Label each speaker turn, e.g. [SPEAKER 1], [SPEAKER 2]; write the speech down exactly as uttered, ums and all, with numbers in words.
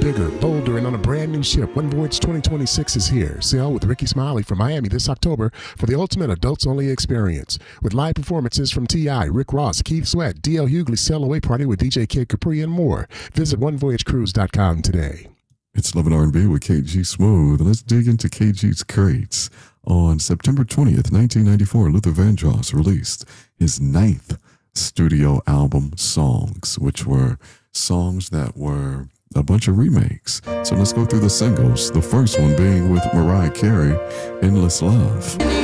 [SPEAKER 1] bigger, bolder, and on a brand new ship. One Voyage twenty twenty-six is here. Sail with Ricky Smiley from Miami this October for the ultimate adults-only experience. With live performances from T I, Rick Ross, Keith Sweat, D L Hughley, Sail Away Party with D J Kid Capri, and more. Visit one voyage cruise dot com today.
[SPEAKER 2] It's Love and R and B with K G Smooth. Let's dig into K G's crates. On September twentieth, nineteen ninety-four, Luther Vandross released his ninth studio album, Songs, which were songs that were a bunch of remakes. So let's go through the singles. The first one being with Mariah Carey, Endless Love.